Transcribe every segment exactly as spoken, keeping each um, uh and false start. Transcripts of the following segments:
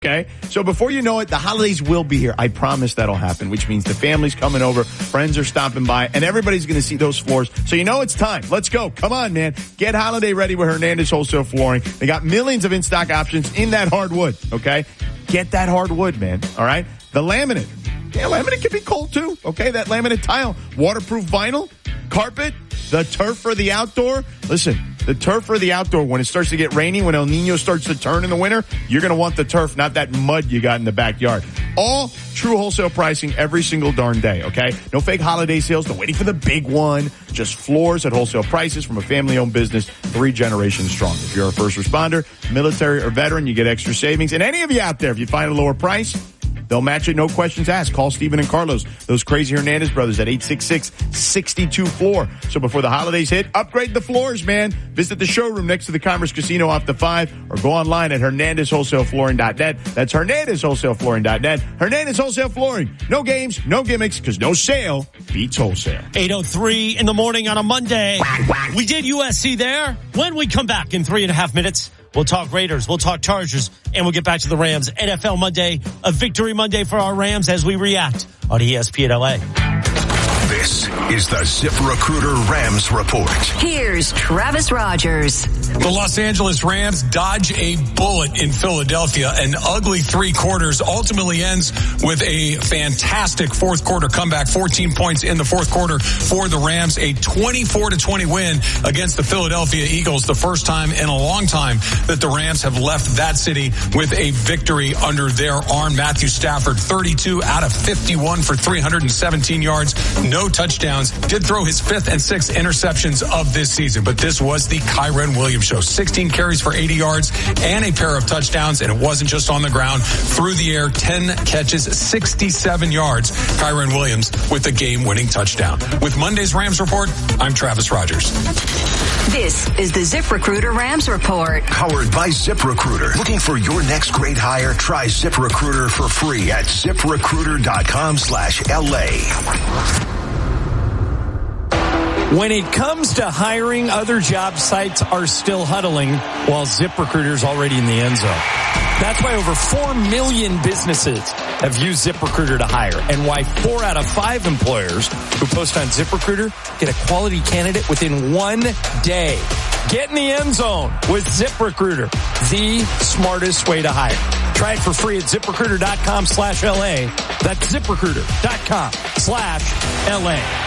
Okay, so before you know it, the holidays will be here. I promise that'll happen, which means the family's coming over, friends are stopping by, and everybody's going to see those floors. So you know it's time. Let's go. Come on, man. Get holiday ready with Hernandez Wholesale Flooring. They got millions of in-stock options in that hardwood, okay? Get that hardwood, man, all right? The laminate. Yeah, laminate can be cold, too, okay? That laminate tile. Waterproof vinyl, carpet, the turf for the outdoor. Listen. The turf for the outdoor, when it starts to get rainy, when El Nino starts to turn in the winter, you're going to want the turf, not that mud you got in the backyard. All true wholesale pricing every single darn day, okay? No fake holiday sales, no waiting for the big one. Just floors at wholesale prices from a family-owned business, three generations strong. If you're a first responder, military, or veteran, you get extra savings. And any of you out there, if you find a lower price, they'll match it, no questions asked. Call Steven and Carlos, those crazy Hernandez brothers, at eight six six, six two floor. So before the holidays hit, upgrade the floors, man. Visit the showroom next to the Commerce Casino off the five, or go online at Hernandez Wholesale Flooring dot net. That's Hernandez Wholesale Flooring dot net. Hernandez Wholesale Flooring. No games, no gimmicks, because no sale beats wholesale. eight oh three in the morning on a Monday. Whack, whack. We did U S C there. When we come back in three and a half minutes, we'll talk Raiders, we'll talk Chargers, and we'll get back to the Rams. N F L Monday, a victory Monday for our Rams as we react on E S P N L A. This is the ZipRecruiter Rams Report. Here's Travis Rogers. The Los Angeles Rams dodge a bullet in Philadelphia. An ugly three quarters ultimately ends with a fantastic fourth quarter comeback. fourteen points in the fourth quarter for the Rams. A twenty-four to twenty win against the Philadelphia Eagles. The first time in a long time that the Rams have left that city with a victory under their arm. Matthew Stafford, thirty-two out of fifty-one for three hundred seventeen yards. No touchdowns. Did throw his fifth and sixth interceptions of this season, but this was the Kyren Williams show. sixteen carries for eighty yards and a pair of touchdowns, and it wasn't just on the ground. Through the air, ten catches, sixty-seven yards. Kyren Williams with the game-winning touchdown. With Monday's Rams Report, I'm Travis Rogers. This is the ZipRecruiter Rams Report. Powered by ZipRecruiter. Looking for your next great hire? Try ZipRecruiter for free at ZipRecruiter.com slash LA. When it comes to hiring, other job sites are still huddling while ZipRecruiter's already in the end zone. That's why over four million businesses have used ZipRecruiter to hire, and why four out of five employers who post on ZipRecruiter get a quality candidate within one day. Get in the end zone with ZipRecruiter, the smartest way to hire. Try it for free at ZipRecruiter.com slash LA. That's ZipRecruiter.com slash LA.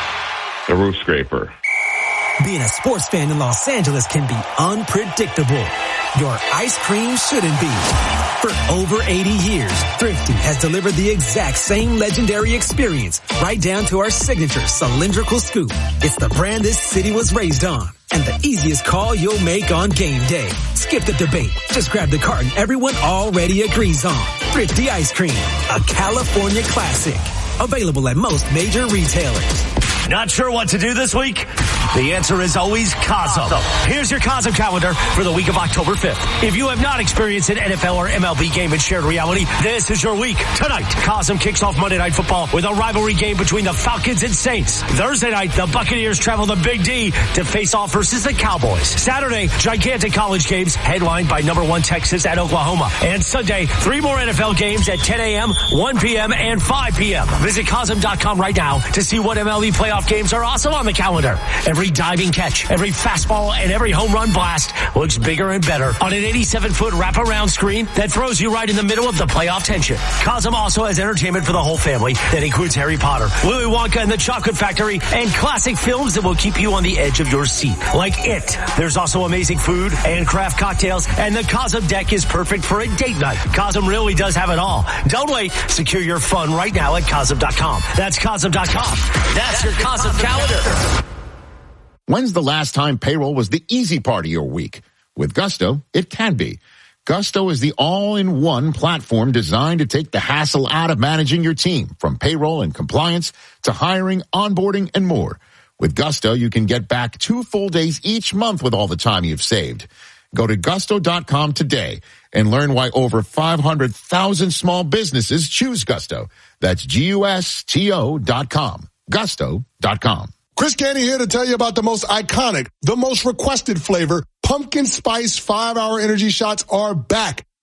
The roof scraper. Being a sports fan in Los Angeles can be unpredictable. Your ice cream shouldn't be. For over eighty years, Thrifty has delivered the exact same legendary experience, right down to our signature cylindrical scoop. It's the brand this city was raised on, and the easiest call you'll make on game day. Skip the debate. Just grab the carton everyone already agrees on. Thrifty Ice Cream, a California classic. Available at most major retailers. Not sure what to do this week? The answer is always Cosm. Here's your Cosm calendar for the week of October fifth. If you have not experienced an N F L or M L B game in shared reality, this is your week. Tonight, Cosm kicks off Monday Night Football with a rivalry game between the Falcons and Saints. Thursday night, the Buccaneers travel the Big D to face off versus the Cowboys. Saturday, gigantic college games headlined by number one Texas at Oklahoma. And Sunday, three more N F L games at ten a.m., one p.m., and five p.m. Visit Cosm dot com right now to see what M L B playoff games are also on the calendar. Every diving catch, every fastball, and every home run blast looks bigger and better on an eighty-seven foot wraparound screen that throws you right in the middle of the playoff tension. Cosm also has entertainment for the whole family that includes Harry Potter, Willy Wonka and the Chocolate Factory, and classic films that will keep you on the edge of your seat, like It. There's also amazing food and craft cocktails, and the Cosm deck is perfect for a date night. Cosm really does have it all. Don't wait. Secure your fun right now at Cosm dot com. That's Cosm dot com. That's your Cosm calendar. When's the last time payroll was the easy part of your week? With Gusto, it can be. Gusto is the all-in-one platform designed to take the hassle out of managing your team, from payroll and compliance to hiring, onboarding, and more. With Gusto, you can get back two full days each month with all the time you've saved. Go to gusto dot com today and learn why over five hundred thousand small businesses choose Gusto. That's G U S T O dot com. Gusto dot com. Chris Canty here to tell you about the most iconic, the most requested flavor. Pumpkin Spice five hour energy shots are back.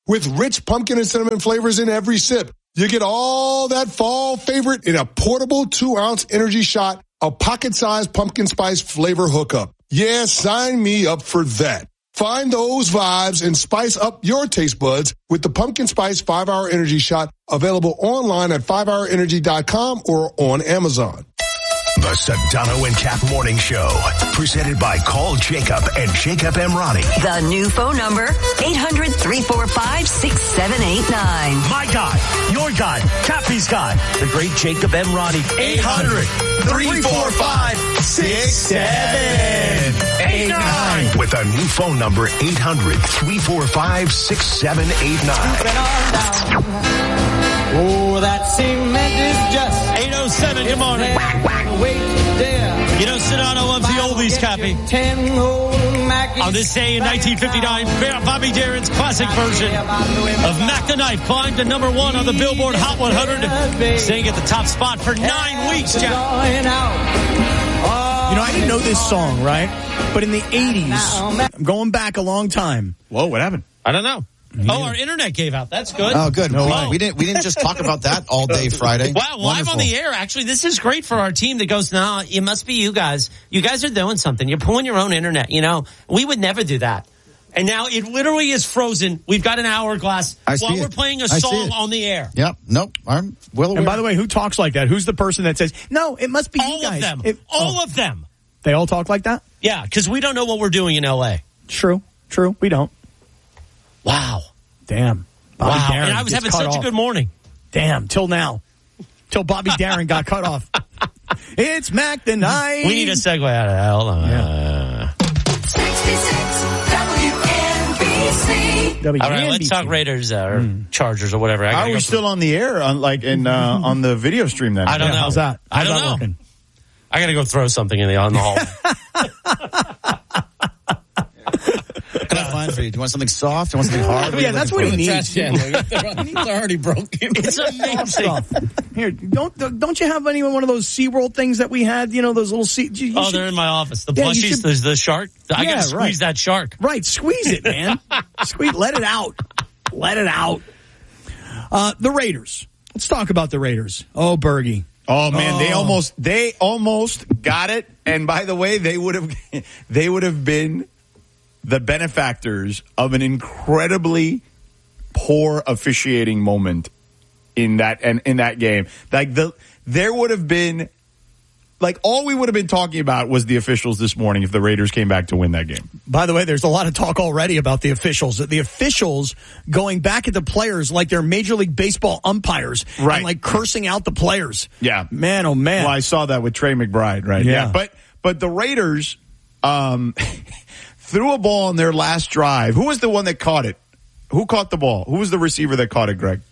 with rich pumpkin and cinnamon flavors in every sip. You get all that fall favorite in a portable two-ounce energy shot, a pocket-sized pumpkin spice flavor hookup. Yeah, sign me up for that. Find those vibes and spice up your taste buds with the Pumpkin Spice five hour Energy Shot, available online at five hour energy dot com or on Amazon. The Sedano and Cap Morning Show, presented by Call Jacob and Jacob Emrani. The new phone number, eight hundred, three four five, six seven eight nine. My guy, your guy, Cappy's guy, the great Jacob Emrani. eight hundred, three four five, six seven eight nine. With a new phone number, eight hundred, three four five, six seven eight nine. Oh, that cement is just eight oh seven, good morning. You know, Sedano loves the oldies, Cappy. On this day in nineteen fifty-nine, Bobby Darin's classic version of Mac the Knife climbed to number one on the Billboard Hot one hundred, staying at the top spot for nine weeks, Jack. You know, I didn't know this song, right? But in the eighties, I'm going back a long time. Whoa, what happened? I don't know. Oh, our internet gave out. That's good. Oh, good. No, we, we didn't. We didn't just talk about that all day Friday. Wow, live Wonderful. on the air. Actually, this is great for our team that goes, "No, it must be you guys. You guys are doing something. You're pulling your own internet. You know, we would never do that." And now it literally is frozen. We've got an hourglass I while see we're it. playing a I see song it. on the air. Yep. Nope. I'm well aware. And by the way, who talks like that? Who's the person that says, no, it must be All you guys? of them. It, all oh, of them. They all talk like that? Yeah, because we don't know what we're doing in L A. True. True. We don't. Wow. Damn. Bobby wow. Darin And I was gets having cut such off. a good morning. Damn. Till now. Till Bobby Darin got cut off. It's Mac the Knife. We need a segue out of that. Hold on. Yeah. Uh, sixty-six W N B C. W N B C. all right, let's talk Raiders uh, or Mm. Chargers or whatever. I Are gotta we go still on the air on like in uh, on the video stream then? I don't Yeah, know. how's that? I How's don't that know. working? I got to go throw something in the on the hall. What can I find for you? Do you want something soft? Do you want something hard? Yeah, that's what he needs. They're already broken. It's amazing. Here, don't don't you have any one of those SeaWorld things that we had? You know, those little sea. You, you Oh, should- they're in my office. The Yeah, you plushies, should- the, the shark. I Yeah, got to squeeze right. that shark. Right, squeeze it, man. Squeeze, let it out. Let it out. Uh, the Raiders. Let's talk about the Raiders. Oh, Bergie. Oh man, they Oh. almost they almost got it. And by the way, they would have they would have been the benefactors of an incredibly poor officiating moment in that and in that game. Like the there would have been like all we would have been talking about was the officials this morning if the Raiders came back to win that game. By the way, there's a lot of talk already about the officials. The officials going back at the players like they're Major League Baseball umpires. Right. And like cursing out the players. Yeah. Man, oh man. Well, I saw that with Trey McBride, right? Yeah. But but the Raiders um, threw a ball on their last drive. Who was the one that caught it? Who caught the ball? Who was the receiver that caught it, Greg?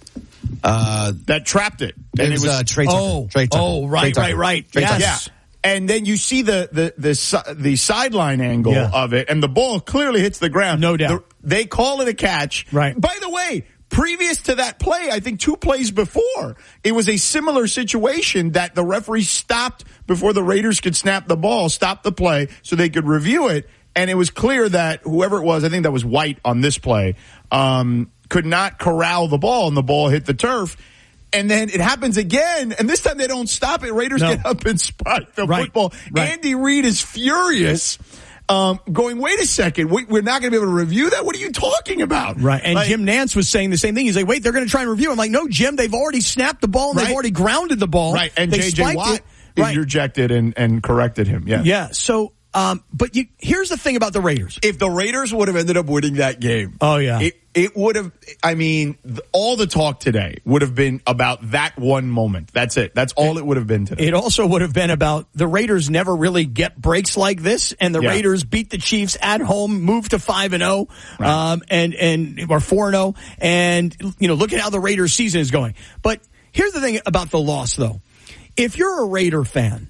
Uh, that trapped it. It was, uh, Trey Tucker. Oh, Trey Tucker. oh, right, Trey Tucker. right, right. Trey Tucker. Yes. Yeah. And then you see the the the, si- the sideline angle Yeah. of it, and the ball clearly hits the ground. No doubt. The- they call it a catch. Right. By the way, previous to that play, I think two plays before, it was a similar situation that the referee stopped before the Raiders could snap the ball, stopped the play so they could review it, and it was clear that whoever it was, I think that was White on this play, um, could not corral the ball, and the ball hit the turf. And then it happens again, and this time they don't stop it. Raiders No. get up and spike the Right. football. Right. Andy Reid is furious, um, going, wait a second, we, we're not going to be able to review that? What are you talking about? Right. And Like- Jim Nantz was saying the same thing. He's like, wait, they're going to try and review. I'm like, no, Jim, they've already snapped the ball and Right. they've already grounded the ball. Right, and They J J spiked Watt it. Right. interjected and, and corrected him. Yeah. Yeah. So, um, but you, here's the thing about the Raiders. If the Raiders would have ended up winning that game, Oh, yeah. it, it would have, I mean, th- all the talk today would have been about that one moment. That's it. That's all it would have been today. It also would have been about the Raiders never really get breaks like this, and the Yeah. Raiders beat the Chiefs at home, move to five and zero, Right. um, and and or four and zero, and you know, look at how the Raiders season is going. But here's the thing about the loss, though: if you're a Raider fan,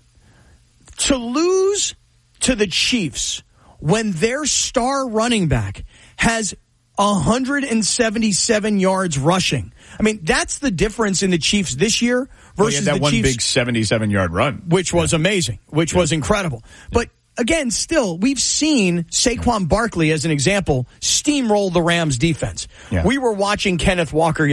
to lose to the Chiefs when their star running back has one hundred seventy-seven yards rushing. I mean, that's the difference in the Chiefs this year Well, he versus had that the one Chiefs, big seventy-seven yard run. which was amazing, which was incredible. But again, still, we've seen Saquon Barkley, as an example, steamroll the Rams defense. Yeah. We were watching Kenneth Walker